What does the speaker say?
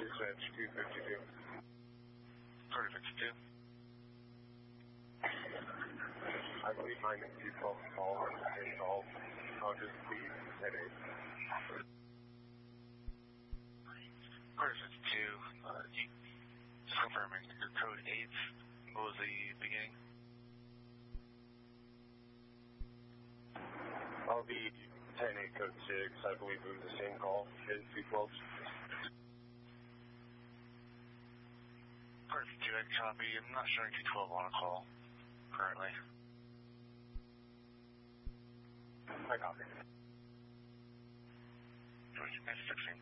dispatch 252. Carter 52. I believe mine and 212 call are the same call. I'll just leave at 8. Carter 52, just confirming your code 8. What was the beginning? I'll be 10-8 code 6. I believe it was the same call as 212. Carter 52, I copy. I'm not showing 212 on a call currently. I copy. George, 16.